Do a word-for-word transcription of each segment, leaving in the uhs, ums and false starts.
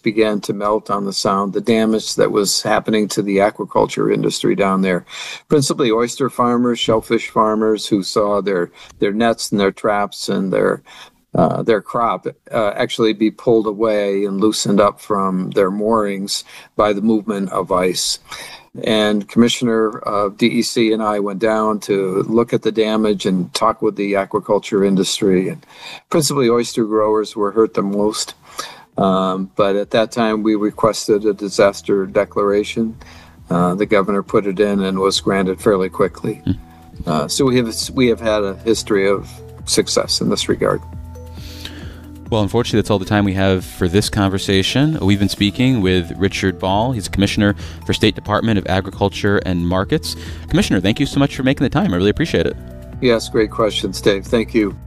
began to melt on the Sound, the damage that was happening to the aquaculture industry down there. Principally oyster farmers, shellfish farmers who saw their, their nets and their traps and their uh, their crop uh, actually be pulled away and loosened up from their moorings by the movement of ice. And Commissioner of D E C and I went down to look at the damage and talk with the aquaculture industry. And principally oyster growers were hurt the most. Um, but at that time, we requested a disaster declaration. Uh, the governor put it in and was granted fairly quickly. Uh, so we have we have had a history of success in this regard. Well, unfortunately, that's all the time we have for this conversation. We've been speaking with Richard Ball. He's a commissioner for State Department of Agriculture and Markets. Commissioner, thank you so much for making the time. I really appreciate it. Yes, great questions, Dave. Thank you.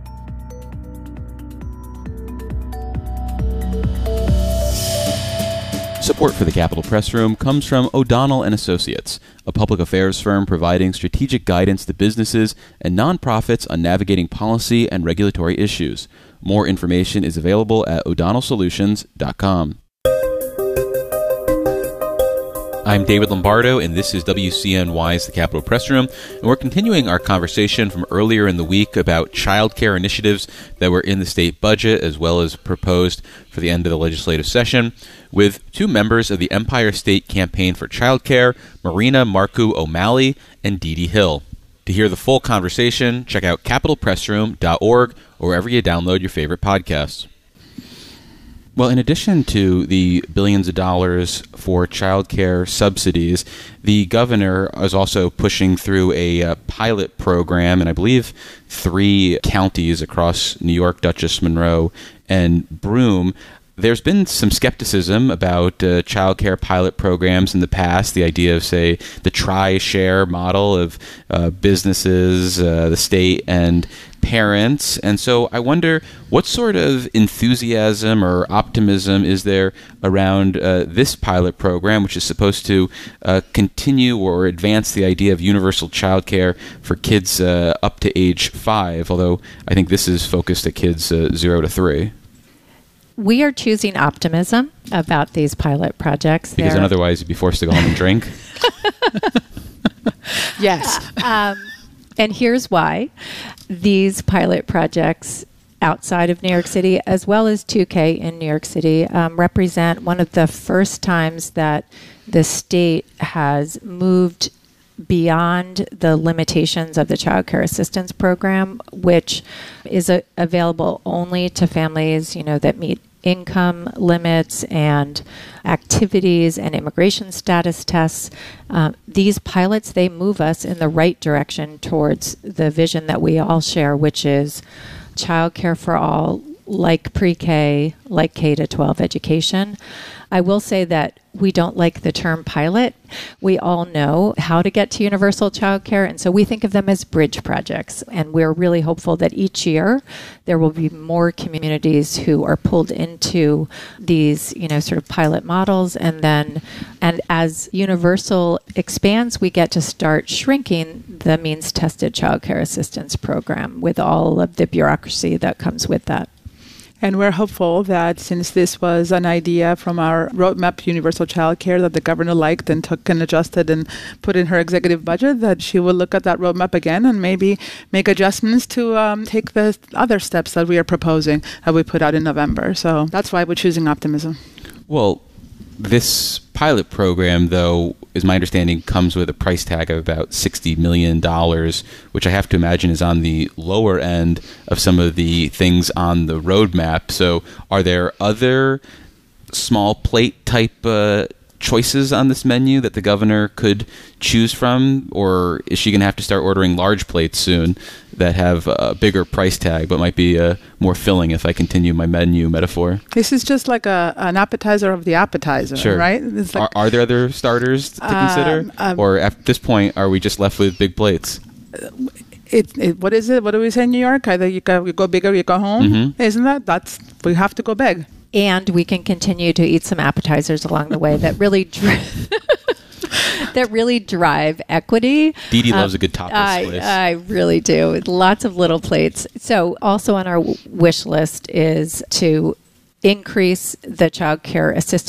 Support for the Capitol Press Room comes from O'Donnell and Associates, a public affairs firm providing strategic guidance to businesses and nonprofits on navigating policy and regulatory issues. More information is available at o'donnell solutions dot com. I'm David Lombardo, and this is W C N Y's The Capitol Press Room, and we're continuing our conversation from earlier in the week about child care initiatives that were in the state budget as well as proposed for the end of the legislative session with two members of the Empire State Campaign for Child Care, Marina Marcoux O'Malley and Dee Dee Hill. To hear the full conversation, check out capitol press room dot org or wherever you download your favorite podcasts. Well, in addition to the billions of dollars for child care subsidies, the governor is also pushing through a uh, pilot program in, I believe, three counties across New York, Dutchess, Monroe, and Broome. There's been some skepticism about uh, child care pilot programs in the past, the idea of, say, the try-share model of uh, businesses, uh, the state, and parents. And so I wonder what sort of enthusiasm or optimism is there around uh, this pilot program, which is supposed to uh, continue or advance the idea of universal child care for kids uh, up to age five, although I think this is focused at kids uh, zero to three. We are choosing optimism about these pilot projects. Because They're... otherwise you'd be forced to go home and drink. Yes. Um, and here's why. These pilot projects outside of New York City, as well as two K in New York City, um, represent one of the first times that the state has moved beyond the limitations of the Child Care Assistance Program, which is a, available only to families, you know, that meet income limits and activities and immigration status tests. Um, these pilots, they move us in the right direction towards the vision that we all share, which is child care for all, like pre-K, like K to twelve education. I will say that we don't like the term pilot. We all know how to get to universal child care, and so we think of them as bridge projects. And we're really hopeful that each year there will be more communities who are pulled into these, you know, sort of pilot models. And then, and as universal expands, we get to start shrinking the means-tested child care assistance program with all of the bureaucracy that comes with that. And we're hopeful that since this was an idea from our roadmap Universal Child Care that the governor liked and took and adjusted and put in her executive budget, that she will look at that roadmap again and maybe make adjustments to um, take the other steps that we are proposing that we put out in November. So that's why we're choosing optimism. Well, this pilot program, though, is my understanding, comes with a price tag of about sixty million dollars, which I have to imagine is on the lower end of some of the things on the roadmap. So are there other small plate type uh, choices on this menu that the governor could choose from? Or is she going to have to start ordering large plates soon that have a bigger price tag but might be uh, more filling if I continue my menu metaphor? This is just like a an appetizer of the appetizer, sure. right? It's like, are, are there other starters to um, consider? Um, or at this point, are we just left with big plates? It, it, what is it? What do we say in New York? Either you go, you go big or you go home. Mm-hmm. Isn't that? That's we have to go big. And we can continue to eat some appetizers along the way that really dri- that really drive equity. Dee Dee um, loves a good tapas I, place. I really do. Lots of little plates. So also on our w- wish list is to increase the child care assistance